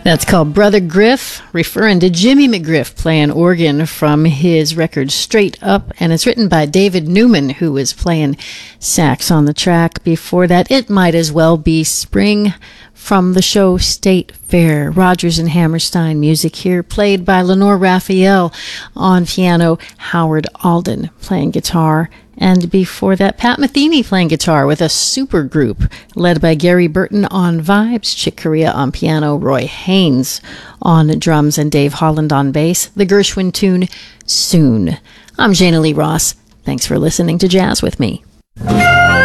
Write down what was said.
That's called Brother Griff, referring to Jimmy McGriff playing organ from his record Straight Up, and it's written by David Newman, who was playing sax on the track. Before that, It Might As Well Be Spring from the show State Fair. Rodgers and Hammerstein music here, played by Lenore Raphael on piano, Howard Alden playing guitar, and before that, Pat Metheny playing guitar with a super group led by Gary Burton on vibes, Chick Corea on piano, Roy Haynes on drums, and Dave Holland on bass. The Gershwin tune, Soon. I'm Jana Lee Ross. Thanks for listening to Jazz with Me.